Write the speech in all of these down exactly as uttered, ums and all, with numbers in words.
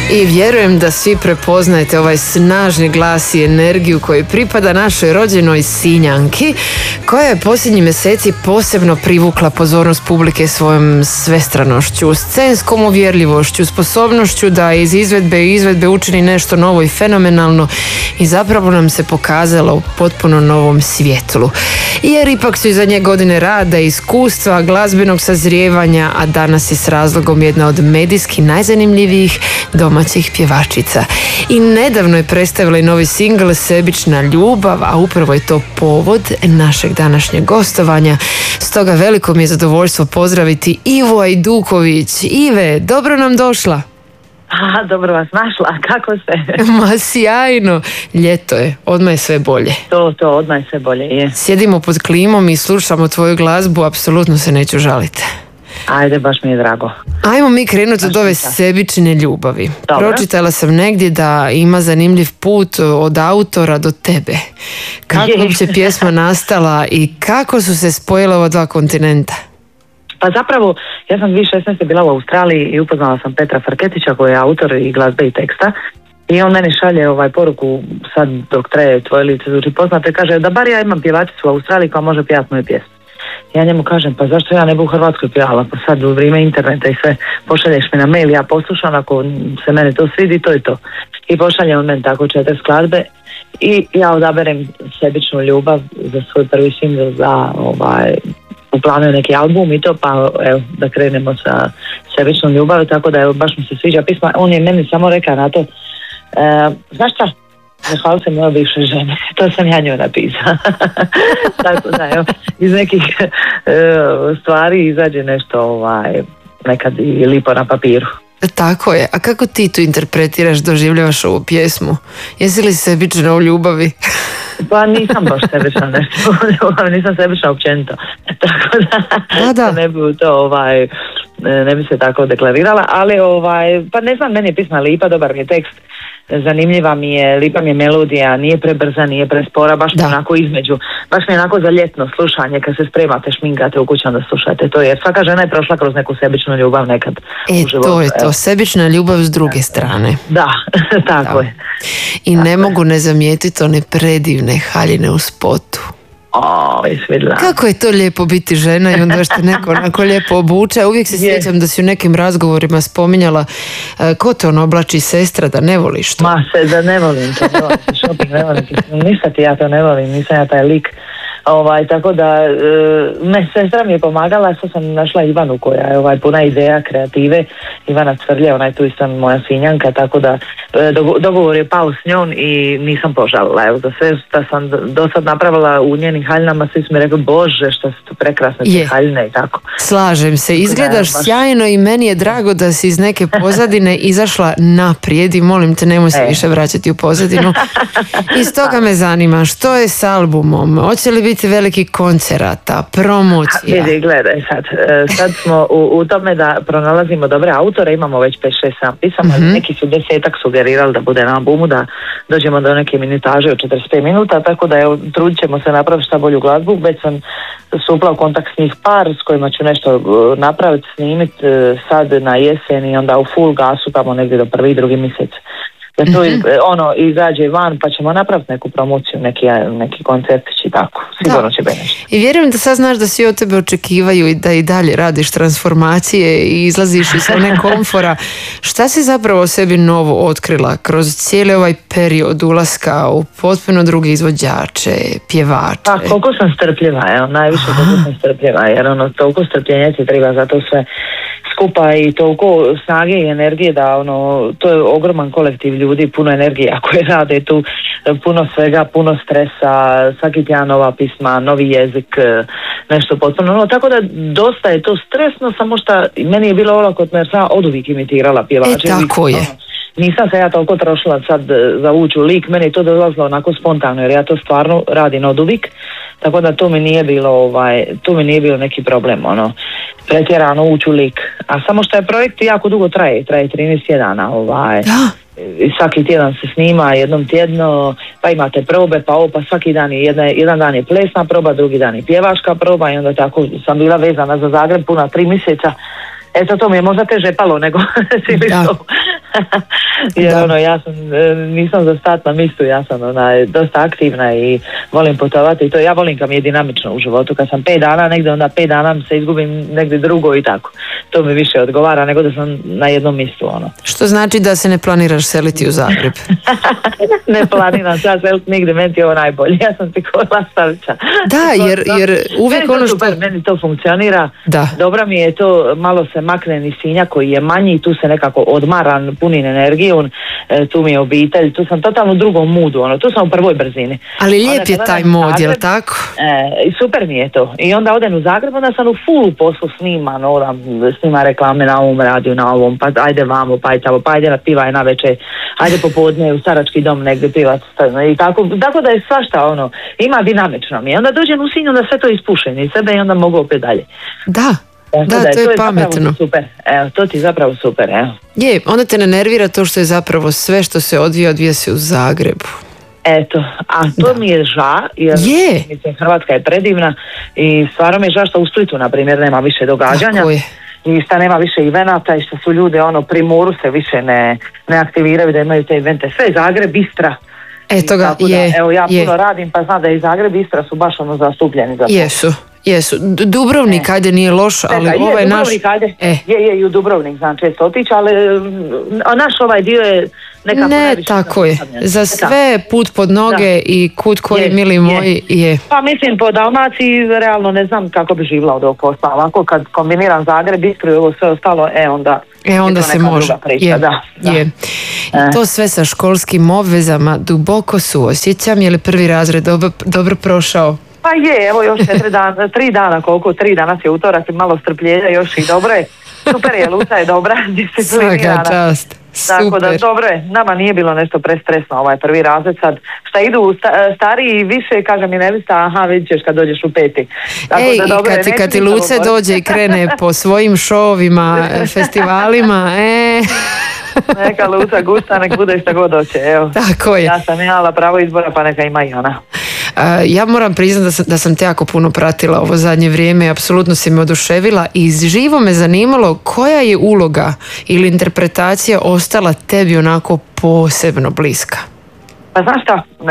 I vjerujem da svi prepoznajete ovaj snažni glas i energiju koji pripada našoj rođenoj Sinjanki, koja je posljednjih mjeseci posebno privukla pozornost publike svojom svestranošću, scenskom uvjerljivošću, sposobnošću da iz izvedbe i izvedbe učini nešto novo i fenomenalno i zapravo nam se pokazala u potpuno novom svjetlu. Jer ipak su iza nje godine rada, iskustva, glazbenog sazrijevanja, a danas je s razlogom jedna od medijski najzanimljivijih domaćih pjevačica. I nedavno je predstavila i novi singl Sebična ljubav, a upravo je to povod našeg današnjeg gostovanja. Stoga veliko mi je zadovoljstvo pozdraviti Ivu Ajduković. Ive, dobro nam došla. Aha, dobro vas našla, kako ste? Ma sjajno, ljeto je, odmah je sve bolje. To, to, odmah je sve bolje, je. Sjedimo pod klimom i slušamo tvoju glazbu, apsolutno se neću žaliti. Ajde, baš mi je drago. Ajmo mi krenuti od ove Sebične ljubavi. Dobro. Pročitala sam negdje da ima zanimljiv put od autora do tebe. Kako je uopće pjesma nastala i kako su se spojila ova dva kontinenta? Pa zapravo, ja sam dvije tisuće šesnaeste bila u Australiji i upoznala sam Petra Farketića koji je autor i glazbe i teksta. I on meni šalje ovaj poruku sad dok traje Tvoje lice zvuči poznato i kaže da bar ja imam pjevačicu u Australiji koja može pjevati moju pjesmu. Ja njemu kažem, pa zašto ja ne bi u Hrvatskoj pjevala, pa sad u vrijeme interneta i sve pošalješ mi na mail, ja poslušam, ako se mene to svidi, to je to. I pošalje on meni tako četiri skladbe i ja odaberem Sebičnu ljubav za svoj prvi singl, za ovaj, u planu je neki album i to, pa evo da krenemo sa Sebičnom ljubav, tako da evo, baš mi se sviđa pisma. On je meni samo rekao na to, e, znaš šta? Zahvala se moja bivša žena, to sam ja njoj napisala. Tako da, evo, iz nekih e, stvari izađe nešto ovaj, nekad i lipo na papiru. Tako je, a kako ti tu interpretiraš, doživljavaš ovu pjesmu? Jesi li sebična u ljubavi? Pa nisam baš sebična nešto, nisam sebična općenito. Tako da, da, da. ne bi to ovaj, ne bi se tako deklarirala, ali ovaj, pa ne znam, meni je pisma lipa, dobar mi je tekst. Zanimljiva mi je, lipa mi je melodija, nije prebrza, nije prespora, baš mi je onako između, baš mi je onako za ljetno slušanje kad se spremate, šminkate u kući da slušate to, jer svaka žena je prošla kroz neku sebičnu ljubav nekad e, u životu. To je to, sebična ljubav s druge strane. Da, tako da. je. I tako ne je. mogu ne zamijetiti one predivne haljine u spotu. O, kako je to lijepo biti žena i onda još te neko onako lijepo obuče. Uvijek se sjećam da si u nekim razgovorima spominjala uh, ko te on oblači, sestra, da ne voliš to. Ma se, da ne volim to, ne volim shopping, ne volim ništa ti, ja to ne volim, nisam ja taj lik. Ovaj, tako da e, me sestra mi je pomagala, sad sam našla Ivanu koja je ovaj, puna ideja, kreative. Ivana Cvrlje, ona je tu isto moja Sinjanka, tako da e, dogovor je pao s njom i nisam požalila. Evo, za sve što sam do sad napravila u njenim haljinama, svi su mi rekli, bože što su tu prekrasne te haljine i tako. Slažem se, izgledaš da, baš sjajno i meni je drago da si iz neke pozadine izašla naprijed i molim te nemoj se e. više vraćati u pozadinu. I stoga me zanima, što je s albumom? Hoće li biti veliki koncerata, promocija? Vidi, gledaj sad, sad smo u, u tome da pronalazimo dobre autore, imamo već pet šest sedam pisama, mm-hmm. neki su desetak sugerirali da bude na albumu, da dođemo do neke minutaže od četrdeset pet minuta, tako da evo, trudit ćemo se napraviti šta bolju glazbu, već sam stupila u kontakt s njih par s kojima ću nešto napraviti, snimiti sad na jesen i onda u full gasu tamo negdje do prvi i drugi mjesec. Da to mm-hmm. ono izađe van pa ćemo napraviti neku promociju, neki, neki koncertić i tako, sigurno će biti nešto. I vjerujem da sad znaš da svi od tebe očekivaju i da i dalje radiš transformacije i izlaziš iz one komfora. Šta si zapravo o sebi novo otkrila kroz cijeli ovaj period ulaska u potpuno druge izvođače, pjevače? Pa koliko sam strpljiva, evo, najviše koliko sam strpljiva, jer ono, toliko strpljenja ti treba za to sve skupa i toliko snage i energije da ono, to je ogroman kolektiv ljudi, puno energije koje rade tu, puno svega, puno stresa, svaki tjedan nova pisma, novi jezik, nešto potpuno no, tako da dosta je to stresno, samo što meni je bilo olakotno jer sam od uvijek imitirala pjevače. E, tako je. Nisam se ja toliko trošila sad za ući u lik, meni je to dolazilo onako spontano jer ja to stvarno radim od uvijek, tako da to mi nije bilo ovaj, to mi nije bilo neki problem, ono, pretjerano ući u lik. A samo što je projekt jako dugo traje, traje trinaest tjedana, ovaj. Da. I svaki tjedan se snima, jednom tjedno, pa imate probe, pa ovo, pa svaki dan je, jedna, jedan dan je plesna proba, drugi dan je pjevačka proba i onda tako sam bila vezana za Zagreb puna tri mjeseca. Eto, to mi je možda teže palo nego cijeli show. jer Da. ono, ja sam, e, nisam za stat na mistu, ja sam ona, dosta aktivna i volim putovati i to ja volim kad mi je dinamično u životu, kad sam pet dana negdje, onda pet dana se izgubim negdje drugo i tako. To mi više odgovara nego da sam na jednom mjestu, ono. Što znači da se ne planiraš seliti u Zagreb? Ne planiram se ja seliti nigdje, meni ti je ovo najbolje, ja sam ti ko lastavića. Da, jer, jer uvijek meni to ono što... super, meni to funkcionira, Da. dobra mi je to, malo se makne iz Sinja koji je manji i tu se nekako odmaran, punim energijom, e, tu mi je obitelj, tu sam totalno u drugom moodu, ono, tu sam u prvoj brzini. Ali Onda lijep je kad taj odem u mod, jel Zagreb, tako? E, i super mi je to. I onda odem u Zagreb, onda sam u fullu poslu, snimam, odam, snima reklame na ovom radiju, na ovom, pa ajde vamo, pa ajde tamo, pa ajde na pivaj na večer, ajde popodne u starački dom negdje pivat. I tako, tako da je svašta ono, ima dinamično mi. Onda dođem u Sinju da sve to ispušem iz sebe i onda mogu opet dalje. Da, Tako da, da to je to pametno. zapravo super. Evo, to ti je zapravo super, evo. Je, onda te ne nervira to što je zapravo sve što se odvija, odvija se u Zagrebu. Eto, a to Da. mi je ža, jer Je. mislim, Hrvatska je predivna i stvarno mi je ža što u Splitu, na primjer, nema više događanja. Tako je. I šta nema više evenata i što su ljudi ono pri moru se više ne, ne aktiviraju da imaju te evente. Sve Zagreb, Istra. Eto ga, Tako da, je, evo ja je. puno radim pa znam da i Zagreb i Istra su baš ono zastupljeni za to. Jesu, jesu. D- Dubrovnik, ajde, nije loš, ali Čekaj, je, ovaj naš... Dubrovnik, ajde. E. Je, je, i u Dubrovnik znam često otići, ali mm, a naš ovaj dio je nekako Ne, najviše tako je. zapostavljen. Za Da. sve put pod noge i kut koji, Je, mili je. moji, je. Pa mislim po Dalmaciji realno ne znam kako bi živjela od ovog posla. Ovako kad kombiniram Zagreb, Istru i ovo sve ostalo, e onda... E onda je to se neka može. druga priča, Je, da, da. je. I to sve sa školskim obvezama duboko suosjećam. Je li prvi razred dobro, dobro prošao? Pa je, evo još četiri dana, tri dana, koliko, tri danas je utorak i malo strpljenja još i dobro je. Super je, Luca je dobra, disciplinirana. Svaka čast. Tako da Super. dobro je, nama nije bilo nešto prestresno ovaj prvi razred sad. Šta idu sta, stariji više, kaže mi nevista, aha vidit ćeš kad dođeš u peti. Tako Ej, da i dobro je, kad ti, neću kad ti nikako Luce boriti. dođe i krene po svojim šovima, festivalima, e... Neka Luca gusta, nek bude šta god hoće, evo. Tako je. Ja sam imala pravo izbora pa neka ima i ona. A, ja moram priznati da sam, da sam te jako puno pratila ovo zadnje vrijeme i apsolutno si me oduševila i živo me zanimalo koja je uloga ili interpretacija ostala tebi onako posebno bliska. Pa znaš šta, e,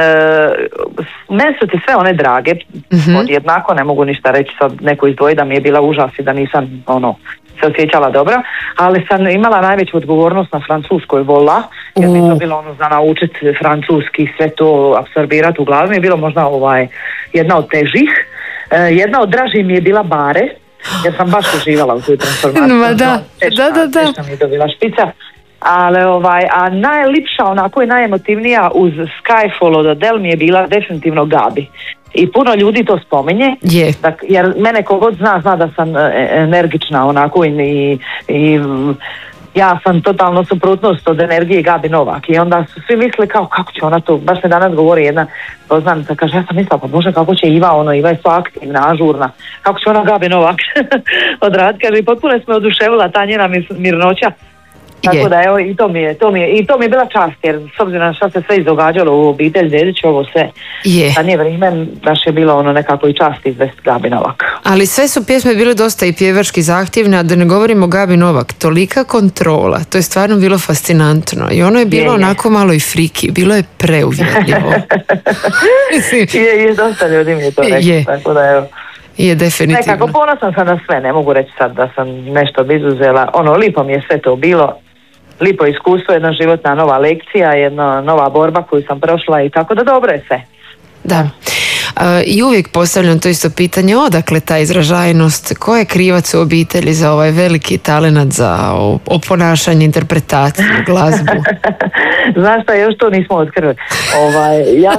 meni su ti sve one drage, Mhm. podjednako, ne mogu ništa reći sad neko izdvoji da mi je bila užas i da nisam ono, se osjećala dobra, ali sam imala najveću odgovornost na francuskoj vola, jer mi je to U. bilo ono za naučiti francuski, sve to apsorbirati u glavi, mi je bilo možda ovaj, jedna od težih. E, jedna od dražih mi je bila bare, jer sam baš uživala u toj transformaciji. Ma da, Teška, da, da, da. teška mi je to bila špica. Ali ovaj, a najlipša, onako i najemotivnija uz Skyfall od Adele mi je bila definitivno Gabi. I puno ljudi to spominje, Je. dak, jer mene kogod zna, zna da sam e, energična onako i, i, i ja sam totalno suprotnost od energije Gabi Novak i onda su svi misle kao kako će ona to, baš me danas govori jedna poznanica, kaže ja sam mislila pa bože kako će Iva, ono Iva je sva aktivna, ažurna, kako će ona Gabi Novak odraditi, kaže i potpuno smo oduševila ta njena mis- mirnoća. Tako Je. da evo i to mi je, to mi je, i to mi je bila čast jer s obzirom na šta se sve izdogađalo u obitelj Dedić, ovo sve, Je. a nije vrijeme, baš je bilo ono nekako i čast izvesti Gabi Novak. Ali sve su pjesme bile dosta i pjevački zahtjevne, a da ne govorimo o Gabi Novak, tolika kontrola, to je stvarno bilo fascinantno i ono je bilo Je, je. onako malo i friki, bilo je preuvjerljivo. Mislim, Je, je, dosta ljudi mi je to rekli, Je. tako da evo. je definitivno. Nekako ponosna sam na sve, ne mogu reći sad da sam nešto izuzela, ono lipo mi je sve to bilo, lipo iskustvo, jedna životna nova lekcija, jedna nova borba koju sam prošla i tako da dobro je sve. Da. A, I uvijek postavljam to isto pitanje, odakle ta izražajnost, ko je krivac u obitelji za ovaj veliki talenat za o- oponašanje, interpretaciju, glazbu? Znaš šta, još to nismo otkrili. Ovaj, ja,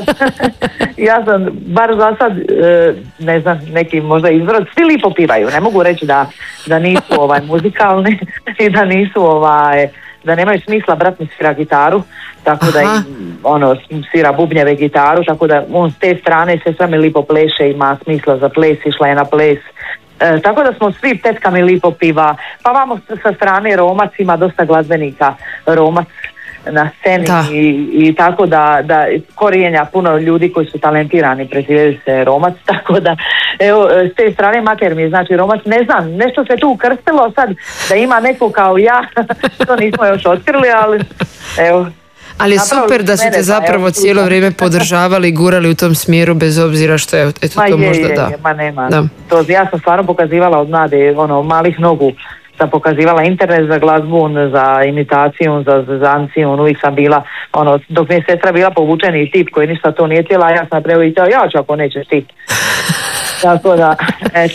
ja sam, bar za sad, e, ne znam, neki možda izvrod, svi lipo pivaju, ne mogu reći da, da nisu ovaj, muzikalni i da nisu ovaj, da nemaju smisla, brat mi svira gitaru, tako da Aha. im, ono, svira bubnjeve gitaru, tako da on s te strane sestra mi lipo pleše, ima smisla za ples, išla je na ples. E, tako da smo svi, tetka mi lipo piva, pa vamo sa strane Romac, ima dosta glazbenika Romac, na sceni Da. i, i tako da, da korijenja puno ljudi koji su talentirani preživjeli se Romac, tako da evo s te strane mater mi je znači Romac, ne znam, nešto se tu ukrstilo sad da ima neko kao ja, to nismo još otkrili, ali evo. Ali je super da su te zapravo cijelo vrijeme podržavali i gurali u tom smjeru bez obzira što je eto ma to je, možda je, da. Je, ma nema. Da. To, ja sam stvarno pokazivala od mlade, ono, malih nogu sam pokazivala internet za glazbu, za imitaciju, za zanciju, uvijek sam bila, ono, dok mi je sestra bila povučeni tip koji ništa to nije htjela, ja sam preo i teo, ja ću ako nećeš ti. Tako da, eto.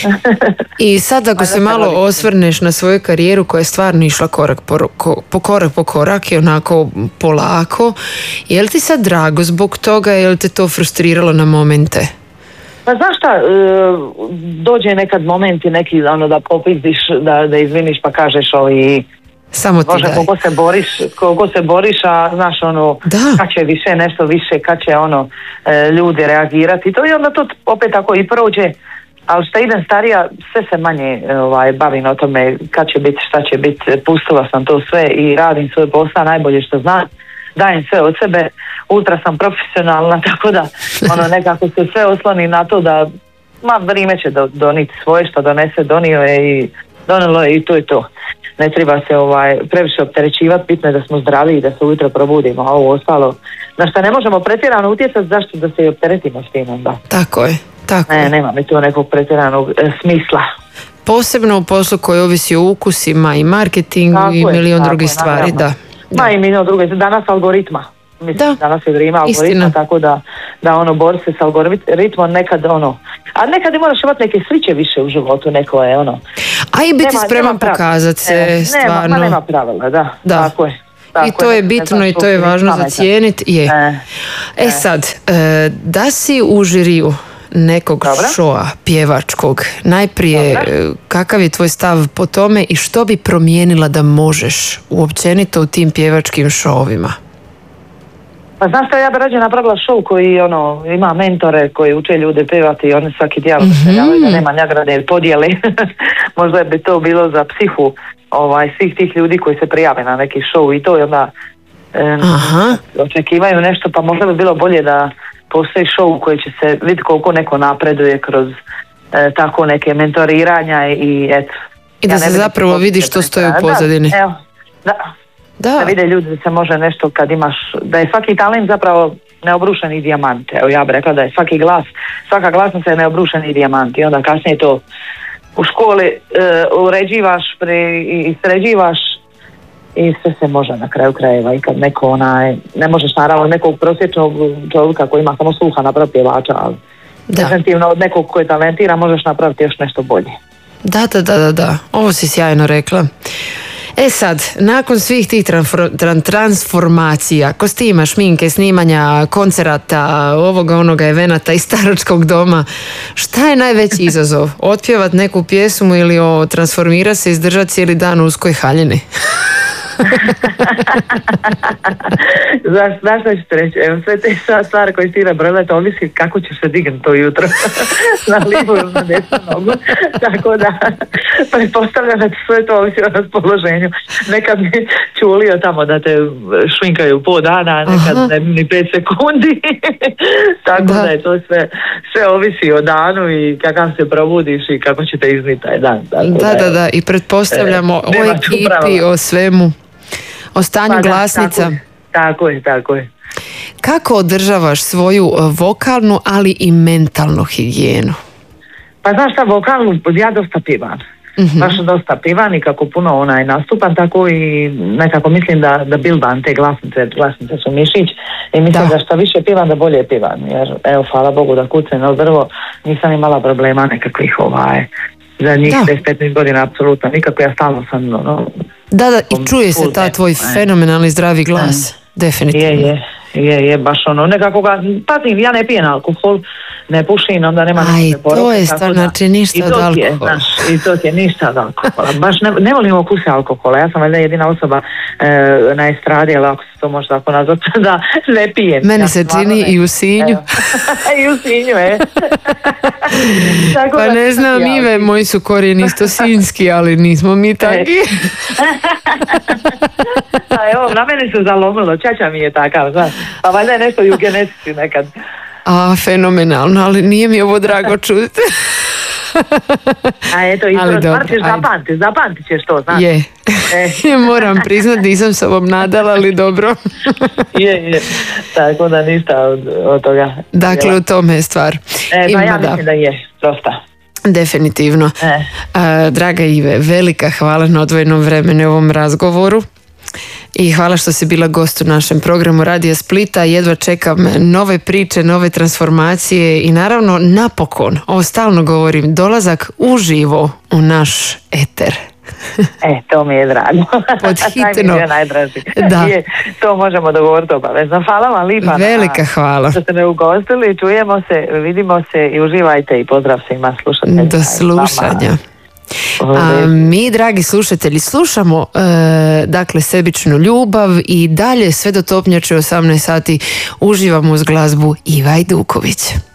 I sad ako se malo osvrneš na svoju karijeru koja je stvarno išla korak po, po korak po korak i onako polako, je li ti sad drago zbog toga, je li te to frustriralo na momente? Pa znaš šta, dođe nekad momenti neki ono da popizdiš, da, da izviniš pa kažeš ovi samo ti Bože, daj. koliko se boriš, koliko se boriš, a znaš ono, Da. kad će više, nešto više, kad će ono e, ljudi reagirati. To i onda to opet tako i prođe, ali što idem starija, sve se manje ovaj, bavim o tome kad će biti, šta će biti, pustila sam to sve i radim svoj posao najbolje što znam. Dajem sve od sebe, ultra sam profesionalna, tako da ono nekako se sve osloni na to da ma vrijeme će do, doniti svoje što donese, donio je i donelo je i to je to. Ne treba se ovaj, previše opterećivati, bitno je da smo zdravi i da se ujutro probudimo, a ovo ostalo na što ne možemo pretjerano utjecati, zašto da se i opteretimo s tim onda. Tako je, tako Ne, je. nema mi to nekog pretjeranog e, smisla. Posebno u poslu koji ovisi o ukusima i marketingu Tako i je, milion tako drugih je, stvari, naravno. da. Ma i milion druge, danas algoritma. Mislim, Da. danas je vrijeme algoritma, Istina. tako da, da ono, bori se s algoritmom nekad ono, a nekad i moraš imati neke sriće više u životu, neko je ono. A i biti Nema- spreman nema pravila. pokazati se E, stvarno. Nema, ma nema pravila, da, Da. tako je. Tako I to je ne bitno znam i što to je biti važno za pametan. cijeniti. Je. E, E sad, e, da si u žiriju nekog Dobro. šoa pjevačkog, najprije Dobro. e, kakav je tvoj stav po tome i što bi promijenila da možeš uopćenito u tim pjevačkim šovima? Pa znaš što, ja bi rađe napravila show koji ono, ima mentore koji uče ljude pevati i oni svaki dijalog mm-hmm. da nema nagrade ili podjele. Možda bi to bilo za psihu ovaj, svih tih ljudi koji se prijave na neki show i to i onda em, Aha. očekivaju nešto, pa možda bi bilo bolje da postoji show koji će se vidjeti koliko neko napreduje kroz e, tako neke mentoriranja i eto. I da Ja se ne vidim zapravo poslije vidi što stoji u da, pozadini. evo, da. Da Da, vide ljudi da se može nešto kad imaš, da je svaki talent zapravo neobrušeni dijamant. Evo ja bih rekla da je svaki glas, svaka glasnica je neobrušeni dijamant i onda kasnije to u školi e, uređivaš, pre, i sređivaš i sve se može na kraju krajeva i kad neko onaj, ne možeš naravno nekog prosječnog čovjeka koji ima samo sluha napraviti pjevača, ali da. definitivno od nekog koji talentira možeš napraviti još nešto bolje. Da, da, da, da, da. Ovo si sjajno rekla. E sad, nakon svih tih transfor- tran- transformacija, kostima, šminke, snimanja, koncerata, ovoga onoga evenata i staračkog doma, šta je najveći izazov? Otpjevat neku pjesmu ili o, transformira se i izdržati cijeli dan u uskoj haljini? Znaš, znaš što ću ti reći, evo sve te stvari koje ti nabrojila, to ovisi kako ćeš se dignuti to jutro na lijevu ili na desnu nogu, tako da pretpostavljam da ti sve to ovisi o raspoloženju. Nekad mi čulio tamo da te šminkaju pol dana, a nekad Aha. ne ni pet sekundi, tako Da. da. da je to sve, sve ovisi o danu i kakav se probudiš i kako će te izniti taj dan. Tako Da, da, evo. da. I pretpostavljamo E, o nema tu ekipi, pravila. o svemu, o stanju Pa da, glasnica. Tako je, tako je. Tako je. Kako održavaš svoju e, vokalnu, ali i mentalnu higijenu? Pa znaš šta, vokalnu, ja dosta pivam. Mhm. Baš dosta pivam i kako puno onaj nastupam, tako i nekako mislim da, da bildam te glasnice, glasnice su mišić i mislim Da. da, što više pivam da bolje pivam, jer evo hvala Bogu da kucem na drvo, nisam imala problema nekakvih ovaj, za njih Da. deset petnaest godina apsolutno nikako, ja stalno sam ono, Da, da, i čuje se Full ta tempo, tvoj e. fenomenalni zdravi glas. Definitivno. je, je, je, je, baš ono, nekako ga, pazim, ja ne pijem alkohol, ne pušim, onda nema Aj, nikakve poroke, to je tako stvarno, da- znači ništa i to od ti je, alkohola. znaš, i to ti je ništa od alkohola. Baš ne, ne volim okuse alkohola, ja sam valjda jedina osoba e, na estradi, ali ako se to može tako nazvati, da ne pijem. Meni Ja se stvarno čini ne. i u Sinju. Evo. I u Sinju, e. Tako Pa da ne sam znam, ja. Ive, moji su korijeni isto sinjski, ali nismo mi takvi. A evo, na meni se zalomilo, čača mi je takav, znaš, pa valjda je nešto i u genetici nekad. A, fenomenalno, ali nije mi ovo drago čuti. A eto, i stvar ćeš zapamti, zapamtit ćeš to, znaš. Je, e. Moram priznat, nisam se ovom nadala, ali dobro. je, je, tako da ništa od, od toga. Dakle, u tome je stvar. E, pa Ima, ja mislim da, da je, dosta. Definitivno. E. A, draga Ive, velika hvala na odvojenom vremenu u ovom razgovoru. I hvala što si bila gost u našem programu Radija Splita. Jedva čekam nove priče, nove transformacije i naravno napokon, ovo stalno govorim, dolazak uživo u naš eter. E, to mi je drago. Pod hitno. Taj mi je najdraži. Da. Je, to možemo dogovoriti obavezno. Hvala vam lipa. Velika hvala. Što ste me ugostili, čujemo se, vidimo se i uživajte i pozdrav svima slušateljima. Do slušanja. A mi, dragi slušatelji, slušamo e, dakle Sebičnu ljubav i dalje sve do topnjače osamnaest sati uživamo uz glazbu Iva Ajduković.